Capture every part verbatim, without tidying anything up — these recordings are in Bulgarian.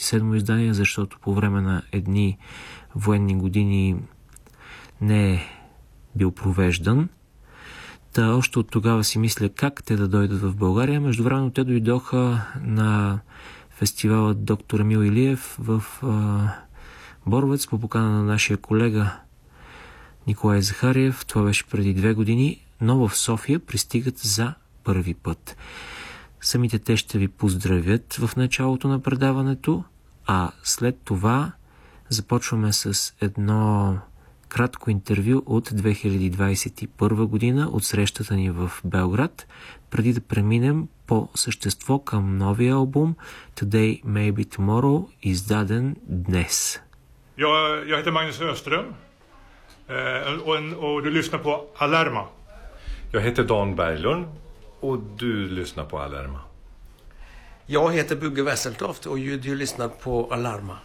и седмо издание, защото по време на едни военни години не е бил провеждан. Та още от тогава си мисля как те да дойдат в България. Междувременно те дойдоха на фестивала Доктор Емил Илиев в а, Боровец по покана на нашия колега Николай Захариев. Това беше преди две години, но в София пристигат за първи път. Самите те ще ви поздравят в началото на предаването, а след това започваме с едно кратко интервю от две хиляди двадесет и първа година от срещата ни в Белград, преди да преминем по същество към новия албум Today Maybe Tomorrow, издаден днес. Jag, jag heter Magnus Öström eh, och, och du lyssnar på Alarma. Jag heter Dan Berglund och du lyssnar på Alarma. Jag heter Bugge Wesseltoft och du, du lyssnar på Alarma.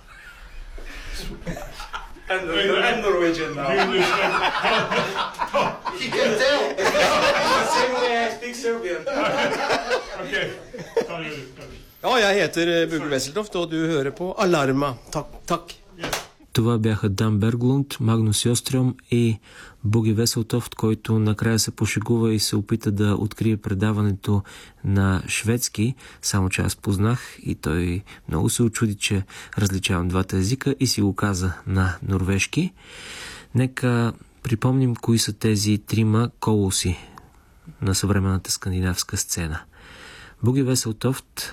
En Norwegian now. Du lyssnar You can tell. Same way I speak Serbian. Okej, ta det. Ja, jag heter Bugge Wesseltoft och du hör på Alarma. Tack, tack. Това бяха Дан Берглунд, Магнус Йострем и Буги Веселтофт, който накрая се пошегува и се опита да открие предаването на шведски, само че аз познах и той много се очуди, че различавам двата езика и си го каза на норвежки. Нека припомним кои са тези трима колоси на съвременната скандинавска сцена. Буги Веселтофт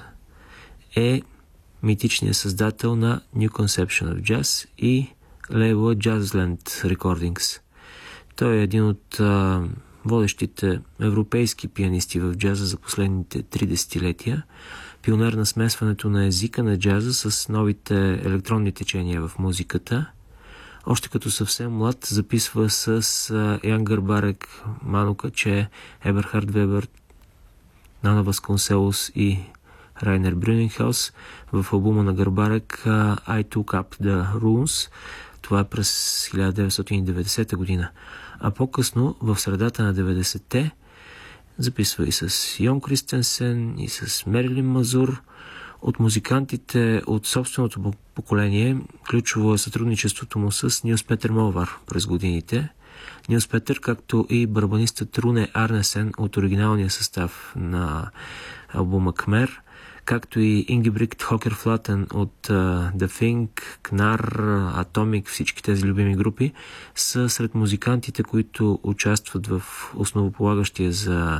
е митичният създател на New Conception of Jazz и лейбъла Jazzland Recordings. Той е един от а, водещите европейски пианисти в джаза за последните три десетилетия, пионер на смесването на езика на джаза с новите електронни течения в музиката. Още като съвсем млад записва с а, Ян Гърбарек, Ману Каче, Еберхард Вебер, Нана Васконселос и Райнер Брюнинхаус в албума на Гърбарек I Took Up The Runes. Това е през хиляда деветстотин и деветдесета година. А по-късно, в средата на деветдесетте, записва и с Йон Кристенсен, и с Мерилин Мазур. От музикантите от собственото поколение ключово е сътрудничеството му с Нилс Петър Молвар през годините. Нилс Петър, както и барабанистът Руне Арнесен от оригиналния състав на албума Кмер, както и Ингебригт Хокерфлатен от uh, The Thing, Кнар, Atomic, всички тези любими групи, са сред музикантите, които участват в основополагащия за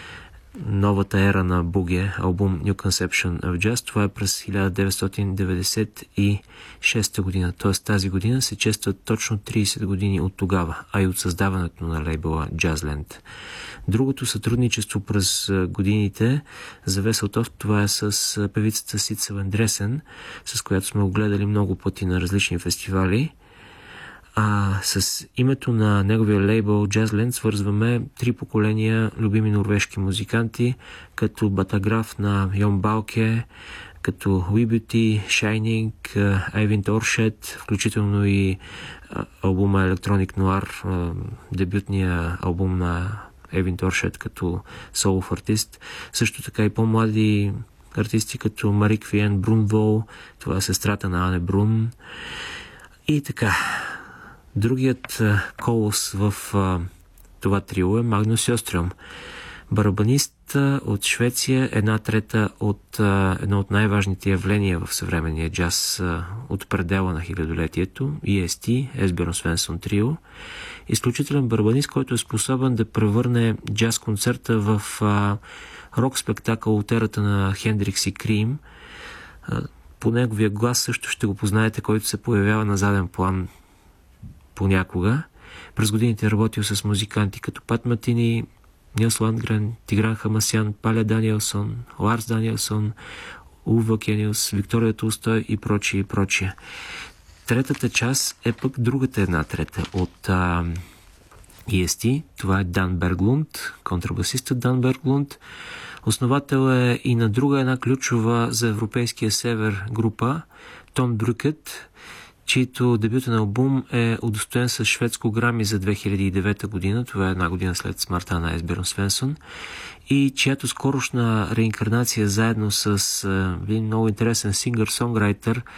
новата ера на буге албум New Conception of Jazz. Това е през хиляда деветстотин деветдесет и шеста година. Т.е. тази година се честват точно тридесет години от тогава, а и от създаването на лейбъла Jazzland. Другото сътрудничество през годините за Веселтофт, това е с певицата Сица Вендресен, с която сме го гледали много пъти на различни фестивали. А с името на неговия лейбъл Jazzland свързваме три поколения любими норвежки музиканти, като Батаграф на Йон Балке, като We Beauty, Shining, Eivind Orshed, включително и албума Electronic Noir, дебютния албум на Eivind Orshed като солов артист. Също така и по-млади артисти като Мари Квиен Брунвол, това е сестрата на Ане Брун. И така, другият колос в а, това трио е Магнус Йострем, барабанист от Швеция, една трета от а, едно от най-важните явления в съвременния джаз а, от предела на хилядолетието, И Ес Ти, Есбjørn Svensson трио. Изключителен барабанист, който е способен да превърне джаз концерта в а, рок спектакъл от ерата на Хендрикс и Крим. А, по неговия глас също ще го познаете, който се появява на заден план понякога. През годините е работил с музиканти като Пат Матини, Нилс Ландгрен, Тигран Хамасян, Паля Даниелсон, Ларс Даниелсон, Ува Кениус, Виктория Толстой и прочие и прочие. Третата част е пък другата една трета от а, И Ес Ти. Това е Дан Берглунд, контрабасистът Дан Берглунд. Основател е и на друга една ключова за Европейския север група, Том Брюкет, чийто дебютен албум е удостоен с шведско грами за две хиляди и девета година. Това е една година след смъртта на Есбjørn Svensson. И чиято скорошна реинкарнация заедно с един много интересен сингър-сонграйтер